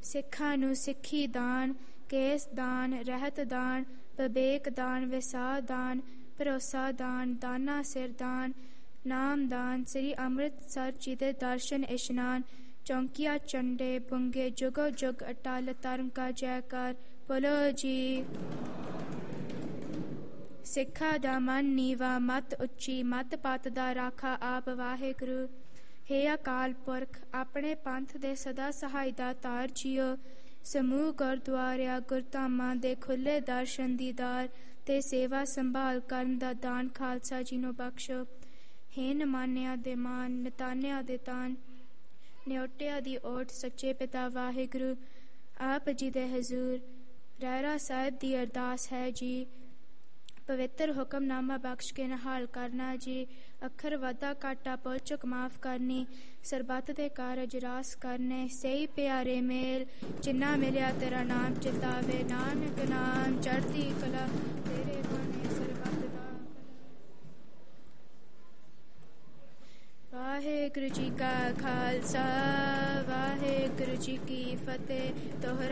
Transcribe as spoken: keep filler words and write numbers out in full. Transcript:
ਸਿੱਖਾਂ ਨੂੰ ਸਿੱਖੀ ਦਾਨ, ਕੇਸ ਦਾਨ, ਰਹਿਤ ਦਾਨ, ਵਿਵੇਕ ਦਾਨ, ਵਿਸਾਹ ਦਾਨ, ਭਰੋਸਾ ਦਾਨ, ਦਾਨਾ ਸਿਰ ਦਾਨ, ਨਾਮ ਦਾਨ, ਸ੍ਰੀ ਅੰਮ੍ਰਿਤਸਰ ਜੀ ਦੇ ਦਰਸ਼ਨ ਇਸ਼ਨਾਨ, ਚੌਂਕੀਆ ਚੰਡੇ ਬੁੰਗੇ, ਜੁਗੋ ਜੁਗ ਅਟਲ, ਧਰਮ ਕਾ ਜੈਕਾਰ ਬੋਲੋ ਜੀ। ਸਿੱਖਾਂ ਦਾ ਮਨ ਨੀਵਾ, ਮਤ ਉੱਚੀ, ਮਤ ਪਤ ਦਾ ਰਾਖਾ ਆਪ ਵਾਹਿਗੁਰੂ। ਹੇ ਅਕਾਲ ਪੁਰਖ, ਆਪਣੇ ਪੰਥ ਦੇ ਸਦਾ ਸਹਾਇਤਾ ਧਾਰ ਜੀਓ। ਸਮੂਹ ਗੁਰਦੁਆਰਿਆਂ ਗੁਰਧਾਮਾਂ ਦੇ ਖੁੱਲ੍ਹੇ ਦਰਸ਼ਨ ਦੀਦਾਰ ਤੇ ਸੇਵਾ ਸੰਭਾਲ ਕਰਨ ਦਾ ਦਾਨ ਖਾਲਸਾ ਜੀ ਨੂੰ ਬਖਸ਼ੋ। ਹੇ ਨਿਮਾਨਿਆਂ ਦੇ ਮਾਨ, ਨਿਤਾਨਿਆਂ ਦੇ ਤਾਨ, ਨਿਓਟਿਆਂ ਦੀ ਓਟ ਸੱਚੇ ਪਿਤਾ ਵਾਹਿਗੁਰੂ। ਆਪ ਜੀ ਦੇ ਹਜ਼ੂਰ ਰਹਿਰਾ ਸਾਹਿਬ ਦੀ ਅਰਦਾਸ ਹੈ ਜੀ। ਪਵਿੱਤਰ ਹੁਕਮਨਾਮਾ ਬਖਸ਼ ਕੇ ਨਿਹਾਲ ਕਰਨਾ ਜੀ। ਅੱਖਰ ਵਾਧਾ ਘਾਟਾ ਭੁੱਲ ਚੁੱਕ ਮਾਫ਼ ਕਰਨੀ, ਸਰਬੱਤ ਦੇ ਕਾਰਜ ਰਾਸ ਕਰਨੇ। ਸਹੀ ਪਿਆਰੇ ਮੇਲ ਜਿੰਨਾ ਮਿਲਿਆ ਤੇਰਾ ਨਾਮ ਚਿਤਾਵੇ, ਨਾਨਕ ਨਾਮ ਚੜ੍ਹਦੀ ਕਲਾ ਤੇਰੇ ਬਾਣੇ ਸਰਬੱਤ ਦਾ। ਵਾਹਿਗੁਰੂ ਜੀ ਕਾ ਖਾਲਸਾ, ਵਾਹਿਗੁਰੂ ਜੀ ਕੀ ਫਤਿਹ। ਦੋਹਰਾ